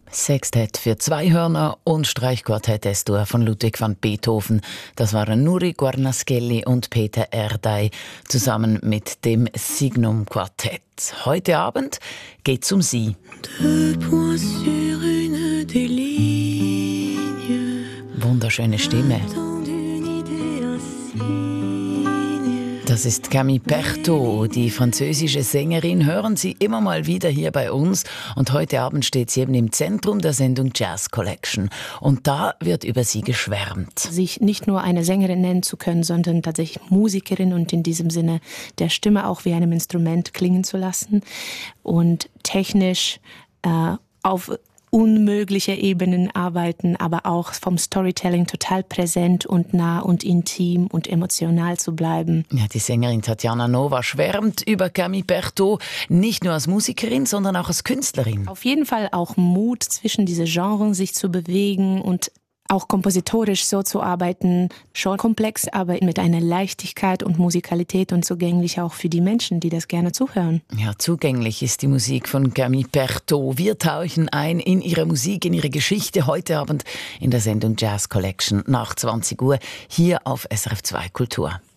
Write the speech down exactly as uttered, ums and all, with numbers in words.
Sextett für zwei Hörner und Streichquartett S-Dur von Ludwig van Beethoven. Das waren Nuri Guarnaschelli und Peter Erdey zusammen mit dem Signum Quartett. Heute Abend geht's um Sie. Wunderschöne Stimme. Das ist Camille Berthaud, die französische Sängerin. Hören Sie immer mal wieder hier bei uns. Und heute Abend steht sie eben im Zentrum der Sendung Jazz Collection. Und da wird über sie geschwärmt. Sich nicht nur eine Sängerin nennen zu können, sondern tatsächlich Musikerin und in diesem Sinne der Stimme auch wie einem Instrument klingen zu lassen. Und technisch äh, auf unmögliche Ebenen arbeiten, aber auch vom Storytelling total präsent und nah und intim und emotional zu bleiben. Ja, die Sängerin Tatjana Nova schwärmt über Camille Berthaud, nicht nur als Musikerin, sondern auch als Künstlerin. Auf jeden Fall auch Mut, zwischen diese Genres sich zu bewegen und auch kompositorisch so zu arbeiten, schon komplex, aber mit einer Leichtigkeit und Musikalität und zugänglich auch für die Menschen, die das gerne zuhören. Ja, zugänglich ist die Musik von Camille Berthaud. Wir tauchen ein in ihre Musik, in ihre Geschichte heute Abend in der Sendung Jazz Collection nach zwanzig Uhr hier auf S R F zwei Kultur.